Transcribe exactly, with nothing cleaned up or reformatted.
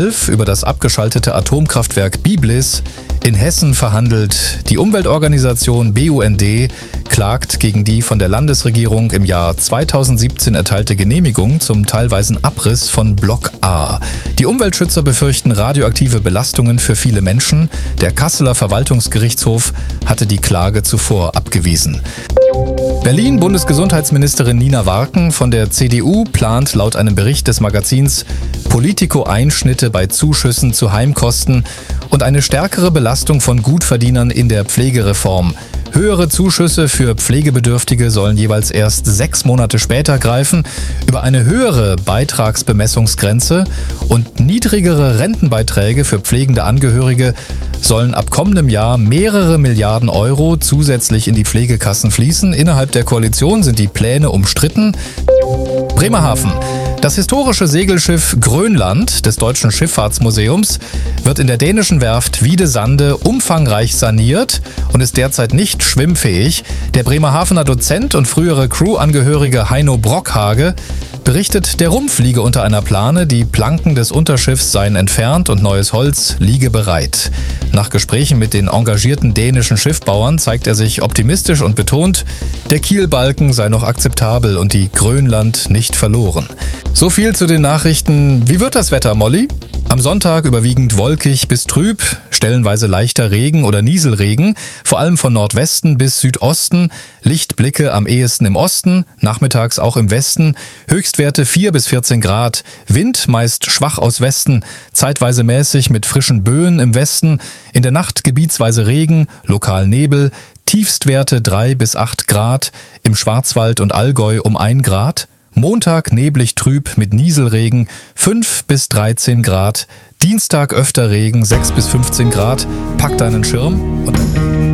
Über das abgeschaltete Atomkraftwerk Biblis in Hessen verhandelt. Die Umweltorganisation B U N D klagt gegen die von der Landesregierung im Jahr zweitausendsiebzehn erteilte Genehmigung zum teilweisen Abriss von Block A. Die Umweltschützer befürchten radioaktive Belastungen für viele Menschen. Der Kasseler Verwaltungsgerichtshof hatte die Klage zuvor abgewiesen. Berlin. Bundesgesundheitsministerin Nina Warken von der C D U plant laut einem Bericht des Magazins Politico Einschnitte bei Zuschüssen zu Heimkosten und eine stärkere Belastung von Gutverdienern in der Pflegereform. Höhere Zuschüsse für Pflegebedürftige sollen jeweils erst sechs Monate später greifen. Über eine höhere Beitragsbemessungsgrenze und niedrigere Rentenbeiträge für pflegende Angehörige sollen ab kommendem Jahr mehrere Milliarden Euro zusätzlich in die Pflegekassen fließen. Innerhalb der Koalition sind die Pläne umstritten. Bremerhaven. Das historische Segelschiff Grönland des Deutschen Schifffahrtsmuseums wird in der dänischen Werft Wiedesande umfangreich saniert und ist derzeit nicht schwimmfähig. Der Bremerhavener Dozent und frühere Crewangehörige Heino Brockhage berichtet, der Rumpf liege unter einer Plane, die Planken des Unterschiffs seien entfernt und neues Holz liege bereit. Nach Gesprächen mit den engagierten dänischen Schiffbauern zeigt er sich optimistisch und betont, der Kielbalken sei noch akzeptabel und die Grönland nicht verloren. So viel zu den Nachrichten. Wie wird das Wetter, Molly? Am Sonntag überwiegend wolkig bis trüb, stellenweise leichter Regen oder Nieselregen, vor allem von Nordwesten bis Südosten, Lichtblicke am ehesten im Osten, nachmittags auch im Westen, Höchstwerte vier bis vierzehn Grad, Wind meist schwach aus Westen, zeitweise mäßig mit frischen Böen im Westen, in der Nacht gebietsweise Regen, lokal Nebel, Tiefstwerte drei bis acht Grad, im Schwarzwald und Allgäu um ein Grad, Montag neblig trüb mit Nieselregen fünf bis dreizehn Grad. Dienstag öfter Regen sechs bis fünfzehn Grad. Pack deinen Schirm und